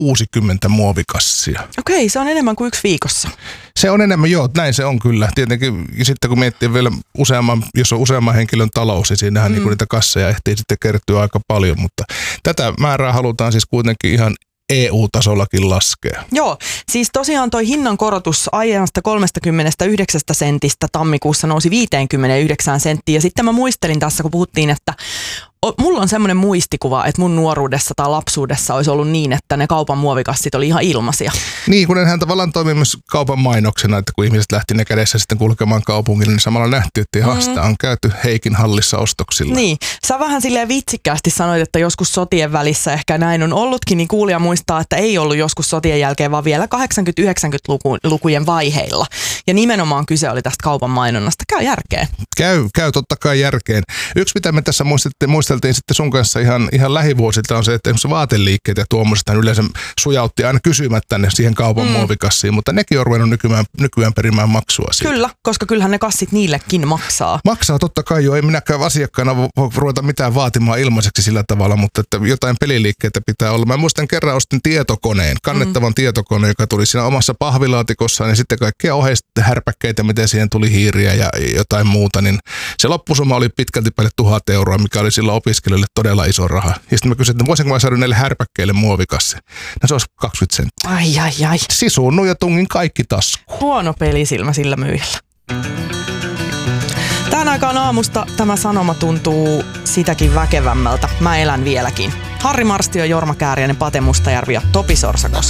60 muovikassia. Okei, se on enemmän kuin 1 viikossa. Se on enemmän, joo, näin se on kyllä. Tietenkin sitten kun miettii vielä jos on useamman henkilön talous, niin siinähän niin kuin niitä kasseja ehtii sitten kertyä aika paljon, mutta tätä määrää halutaan siis kuitenkin ihan EU-tasollakin laskea. Joo, siis tosiaan toi hinnankorotus aiemmasta 39 sentistä tammikuussa nousi 59 senttiin. Ja sitten mä muistelin tässä, kun puhuttiin, että mulla on semmoinen muistikuva, että mun nuoruudessa tai lapsuudessa olisi ollut niin, että ne kaupan muovikassit oli ihan ilmaisia. Niin, kun hän tavallaan toimii myös kaupan mainoksena, että kun ihmiset lähti ne kädessä sitten kulkemaan kaupungille, niin samalla nähtiin, että hasta on käyty Heikin hallissa ostoksilla. Niin, sä vähän silleen vitsikkäästi sanoit, että joskus sotien välissä ehkä näin on ollutkin, niin kuulija muistaa, että ei ollut joskus sotien jälkeen, vaan vielä 80-90-lukujen vaiheilla. Ja nimenomaan kyse oli tästä kaupan mainonnasta. Käy järkeen. Käy totta kai järkeen. Yksi, mitä me tässä muisteltiin sitten sun kanssa ihan lähivuosilta on se, että esimerkiksi vaateliikkeet ja tuommoisethan yleensä sujautti aina kysymättä ne siihen kaupan muovikassiin, mutta nekin on ruvennut nykyään perimään maksua siitä. Kyllä, koska kyllähän ne kassit niillekin maksaa. Maksaa totta kai jo, ei minäkään asiakkaana voi ruveta mitään vaatimaan ilmaiseksi sillä tavalla, mutta että jotain peliliikkeitä pitää olla. Mä muistan kerran ostin tietokoneen, kannettavan tietokoneen, joka tuli siinä omassa pahvilaatikossaan ja sitten kaikkia oheishärpäkkeitä, miten siihen tuli hiiriä ja jotain muuta, niin se loppusumma oli pitkälti päälle 1000 euroa, mikä oli silloin opiskelijoille todella iso raha. Ja sitten mä kysyin, että voisinko mä saada näille härpäkkeille muovikassi. No se olisi 20 senttiä. Ai. Sisunnut ja tungin kaikki taskuun. Huono pelisilmä sillä myyjällä. Tähän aikaan aamusta tämä sanoma tuntuu sitäkin väkevämmältä. Mä elän vieläkin. Harri Marstio, Jorma Kääriäinen, Pate Mustajärvi ja Topi Sorsakos.